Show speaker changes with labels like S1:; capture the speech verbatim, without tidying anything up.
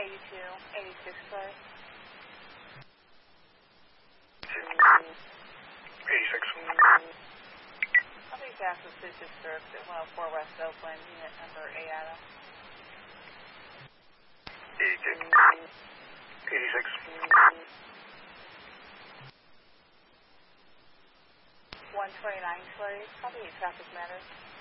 S1: eighty-two, eighty-six, please.
S2: eighty-six.
S1: I'll be fast with City District at one oh four West Oakland, unit number A Adam.
S2: eighty-two. eighty-six.
S1: one twenty-nine, please. Copy traffic matters.